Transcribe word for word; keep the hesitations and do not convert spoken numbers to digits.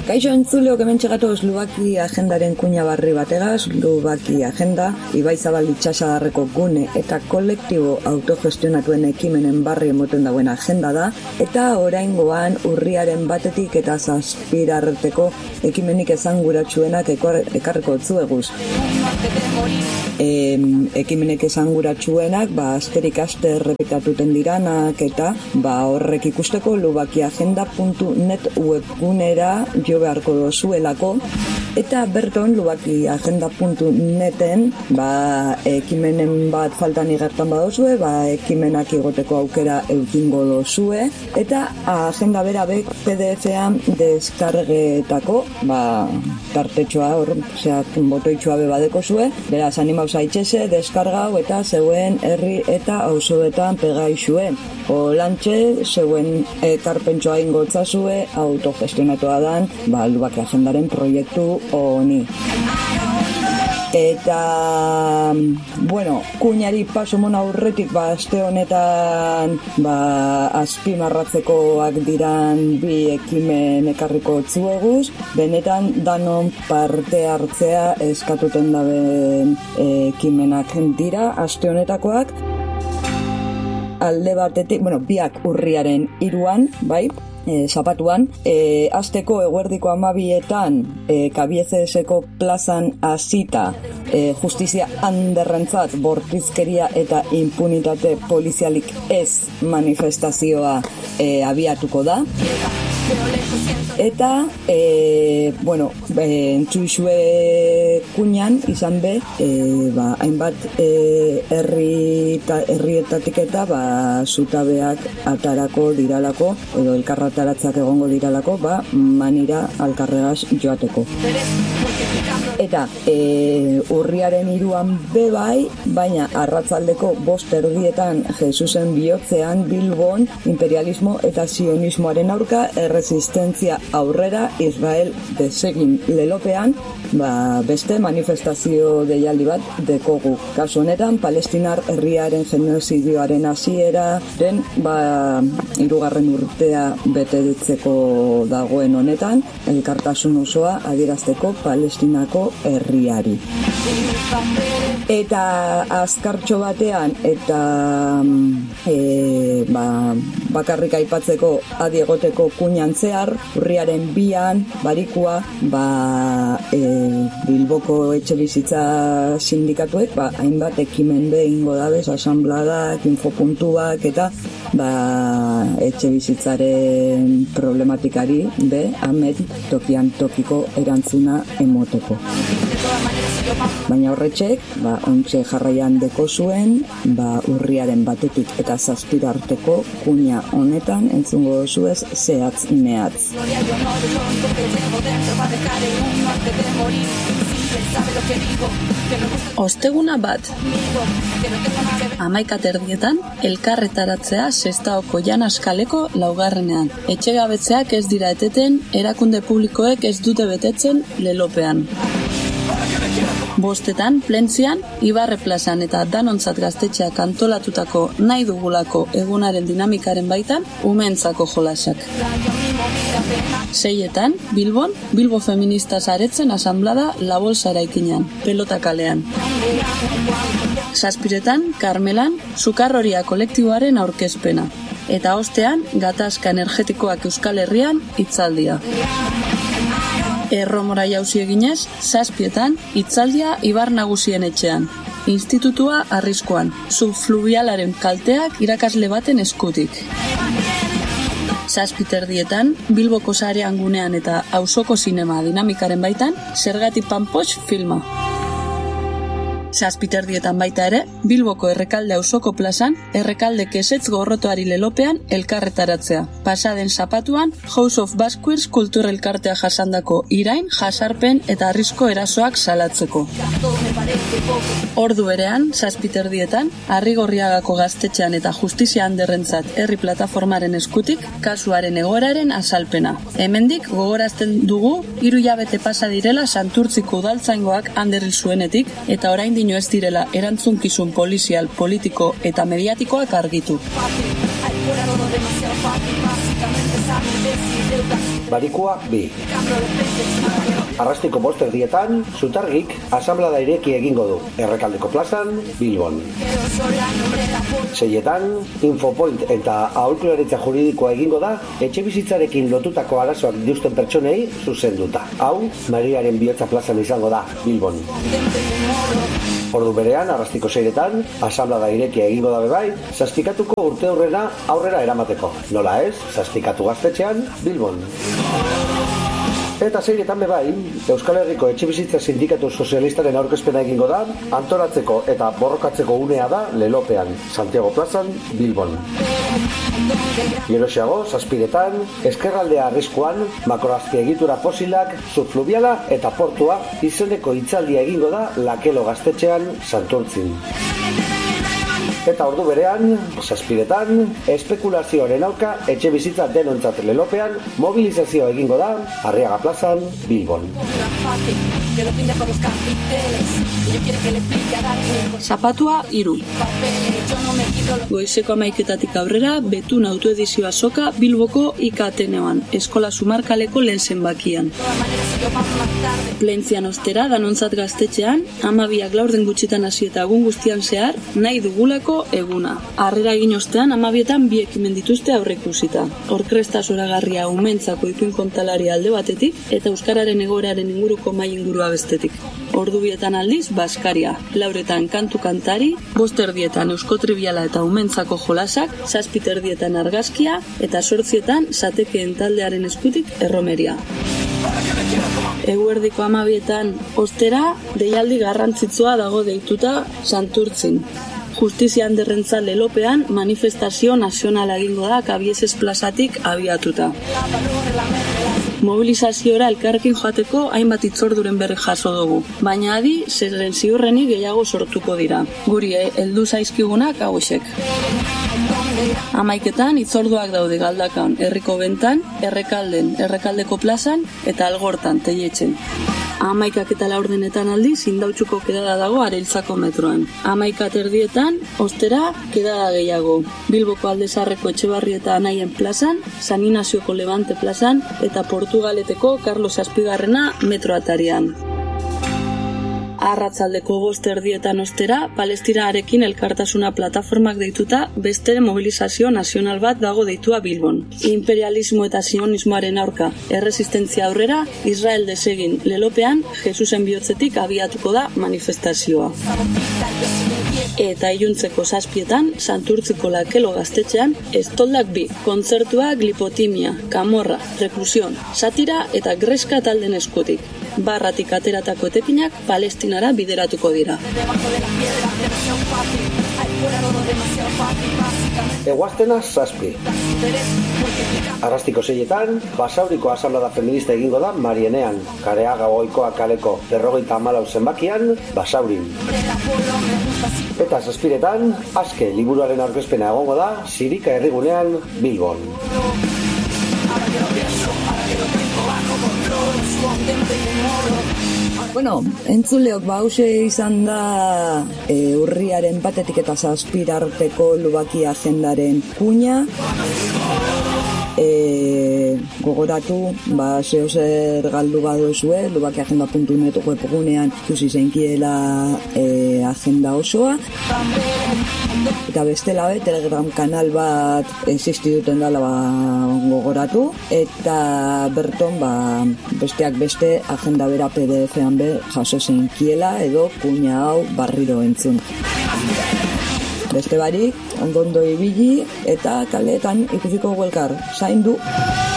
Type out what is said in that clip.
Kaixo entzuleok hemen txegatoz Lubaki agendaren kuña barri bategaz, Lubaki agenda, Ibai Zabal itxasadarreko gune eta kolektibo autogestionatuen ekimenen barri emoten dauen agenda da, eta oraingoan urriaren batetik eta zazpirarteko ekimenik esanguratsuenak ekarriko tzueguz. E, ekimenek esanguratsuenak, ba, asterik aste errepikatuten diranak eta ba, horrek ikusteko lubakiagenda puntu net webgunera jo beharko dozuelako, eta berton lubakiagenda puntu neten ba, ekimenen bat faltan igertan badozue, ba, ekimenak igoteko aukera eukingo dozue, eta agenda bera bek P D F-an deskargetako ba, tartetxoa, hor, osea, botoitxoa bebadeko zue, beraz animau zaitxese, deskargau eta zeuen herri eta auzoetan pegaixue. Olantxe, zeuen ekarpentsoa ingotzazue autogestionatua dan, ba, Lubaki agendaren proiektu honi. Eta, bueno, kuñari paso mona aurretik, ba, aste honetan, ba, azpimarratzekoak diran bi ekimen ekarriko tzueguz, benetan danon parte hartzea eskatuten daben ekimenak dira, aste honetakoak, alde batetik, bueno, biak urriaren hiruan, bai, E, zapatuan, e, azteko eguerdiko amabietan e, Kabiezeseko plazan hasita e, justizia handerrentzat bortizkeria eta impunitate polizialik ez manifestazioa e, abiatuko da. Eta, e, bueno, e, entzuizue kuñan izan be, e, ba, hainbat e, herri ta, herrietatik eta ba, zutabeak atarako diralako, edo elkarrataratzak egongo diralako, ba, manira alkarregaz joateko. Eta e, urriaren hiruan bebai, baina arratzaldeko bost erdietan Jesusen bihotzean Bilbon imperialismo eta sionismoaren aurka erresistentzia aurrera Israel desegin lelopean, ba, beste manifestazio deialdi bat dekogu. Kasu honetan, Palestinar herriaren genozidioaren hasieraren ba, hirugarren urtea betetzeko dagoen honetan, elkartasun osoa adierazteko Palestinako herriari. Eta azkartxo batean, eta e, ba, bakarrik aipatzeko adiegoteko kuñan zehar, urriaren bian, barikua, ba, e, Bilboko etxe bizitza sindikatuek, ba, hainbat ekimen behingo dabez, asanbladak, infopuntuak, eta ba, etxe bizitzaren problematikari, be, amet tokian tokiko erantzuna emoteko. Baina horretxek, ba, ontxe jarraian deko zuen, ba, urriaren batetik eta zazpira arteko kuña honetan entzungo zuez zehatz mehatz. Osteguna bat, hamaika terdietan, elkarretaratzea Sestaoko Janaskaleko laugarrenean. Etxegabetzeak ez dira eteten, erakunde publikoek ez dute betetzen lelopean. Bostetan, Plentzian, Ibarre plazan eta Danontzat gaztetxeak antolatutako nahi dugulako egunaren dinamikaren baitan, umeentzako jolasak. Seietan, Bilbon, Bilbo Feminista Zaretzen asanblada La Bolsa eraikinean, Pelota kalean. Zazpiretan, Karmelan, Sukarroria kolektiboaren aurkezpena. Eta ostean, gatazka energetikoak Euskal Herrian hitzaldia. Erromora jauzi eginez, zazpietan, hitzaldia Ibar Nagusien etxean. Institutua arriskuan, subfluvialaren kalteak irakasle baten eskutik. Zazpiterdietan, Bilboko sarean gunean eta auzoko zinema dinamikaren baitan, Zergatik Panpox filma. Zazpiterdietan baita ere, Bilboko Errekalde auzoko plazan, Errekalde kesetz gorrotoari lelopean elkarretaratzea. Pasaden zapatuan, House of Basquers kultur elkartea jasandako irain, jasarpen eta arrisko erasoak salatzeko. Ordu berean, zazpiterdietan, Arrigorriagako gaztetxean eta justizia handerrentzat herri plataformaren eskutik, kasuaren egoeraren azalpena. Hemendik gogorazten dugu, hiru hilabete pasa direla Santurtziko udaltzaingoak handerril zuenetik, eta orain dino ez direla erantzunkizun polizial, politiko eta mediatikoak argitu. barikua bi. Arrastiko bost erdietan, Zutargik asanblada ireki egingo du, Errekaldeko plazan, Bilbon. Seietan, Infopoint eta aholkularitza juridikoa egingo da, etxe bizitzarekin lotutako arazoak dituzten pertsonei zuzenduta. Hau, Mariaren Bihotza plazan izango da, Bilbon. Ordu berean, Arrastiko seiretan, asanblada irekia egingo da bebai, Zazpikatuko urte aurrera aurrera eramateko. Nola ez, Zazpikatu gaztetxean, Bilbon. Eta seiretan bebai, Euskal Herriko Etxebizitza Sindikatu Sozialistaren aurkezpena egingo da, antolatzeko eta borrokatzeko unea da Lelopean, Santiago plazan, Bilbon. Geroxeago, zazpiretan, Ezkerraldea arriskuan, makroazpiegitura fosilak, subfluviala eta portua izeneko hitzaldia egingo da Lakelo gaztetxean, Santurtzin. Eta ordu berean, zazpiretan, espekulazioaren aurka etxe bizitza denontzat Lelopean, mobilizazioa egingo da Arriaga plazan, Bilbon. Zapatua hiru. Goizeko hamaiketatik aurrera, Betun autoedizioa soka Bilboko Ikateneoan, Eskola Sumarkaleko lehen zenbakian. Plentzian ostera, danontzat gaztetxean, hamabiak laurden gutxitan hasi eta egun guztian zehar, nahi dugulako eguna. Harrera egin ostean, hamabietan bi ekimen dituzte aurreikusita. Orkresta zoragarria umentzako ipuin kontalari alde batetik, eta euskararen egoeraren inguruko mai ingurua bestetik. Ordubietan aldiz, Baskaria, lauretan kantu kantari, bost erdietan euskotribiala eta umentzako jolasak, zazpit erdietan argazkia, eta sortzietan zatekeen taldearen eskutik erromeria. Eguerdiko hamabietan ostera, deialdi garrantzitsua dago deituta Santurtzin. Justizia handerrentza Lelopean manifestazio nazionala egingo da Kabiezes plazatik abiatuta. Mobilizaziora elkarrekin joateko hainbat hitzorduren berri jaso dugu, baina adi zeren ziurrenik gehiago sortuko dira. Guri heldu zaizkigunak hauexek. Hamaiketan hitzorduak daude Galdakan, Herriko Bentan, Errekalden, Errekaldeko plazan eta Algortan, Teietxen. Hamaikak eta laurdenetan aldiz Indautxuko kedada dago Areiltzako metroan. Hamaikat erdietan, ostera, kedada gehiago. Bilboko Aldezarreko Etxebarrieta Anaien plazan, San Inazioko Levante plazan eta Portugaleteko Carlos Zazpigarrena metroatarian. Arratzaldeko bost erdietan ostera, Palestinarekin elkartasuna plataformak deituta beste mobilizazio nazional bat dago deitua Bilbon. Imperialismo eta sionismoaren aurka, erresistentzia aurrera, Israel desegin Lelopean, Jesusen bihotzetik abiatuko da manifestazioa. Eta iluntzeko zazpietan, Santurtziko Lakelo gaztetxean, estoldak bi, kontzertua Glipotimia, Kamorra, Reklusion, Satira eta Greska talden eskutik. Barratik ateratako etekinak Palestinara bideratuko dira. Eguaztena zazpi. Arrastiko seietan, Basauriko asanblada feminista egingo da Marienean, Kareaga Goikoa kaleko berrogeita hamalau zenbakian, Basaurin. Eta zazpiretan, Azke liburuaren aurkezpena egongo da Sirika herrigunean, Bilbon. Bueno, entzuleok bause izan da e, urriaren batetik eta zazpira arteko Lubaki agendaren kuña. E, gogoratu, ba, zeo zer galdu badozue, lubakiagenda puntu net webgunean ikusi zeinkiela e, agenda osoa. Eta bestela be, Telegram kanal bat existituten dela ba, gogoratu. Eta berton, ba, besteak beste agenda bera P D F-an be jaso zeinkiela edo kuña hau barriro entzun. Beste barik, ondondo ibili eta kaletan ikusiko elkar. Zaindu!